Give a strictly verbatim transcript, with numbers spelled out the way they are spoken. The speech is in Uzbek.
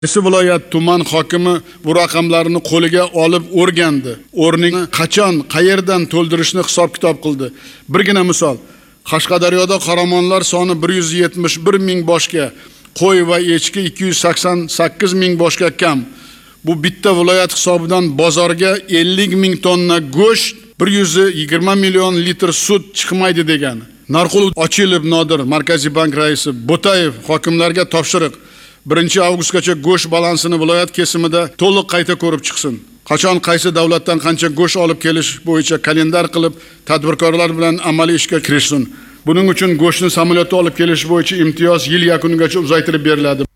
Qaysi viloyat tuman hokimi bu raqamlarni qo'liga olib o'rgandi. O'rnini qachon, qayerdan to'ldirishni hisob-kitob qildi. Birgina misol. Qashqadaryoda qoramonlar soni bir yuz yetmish bir ming boshga, qo'y va echki ikki yuz sakson sakkiz ming boshga kam. Bu bitta viloyat hisobidan bozorga ellik ming tonna go'sht, bir yuz yigirma million litr sut chiqmaydi degani. Narxul Ochilov Nodir, Markaziy bank raisi Bo'tayev hokimlarga topshiriq. birinchi avgustgacha go'sht balansini viloyat kesimida to'liq qayta ko'rib chiqsin. Qachon qaysi davlatdan qancha go'sht olib kelish bo'yicha kalendar qilib, tadbirkorlar bilan amaliy ishga kirishsin. Buning uchun go'shtni samolyotda olib kelish bo'yicha imtiyoz yil yakunigacha uzaytirib beriladi.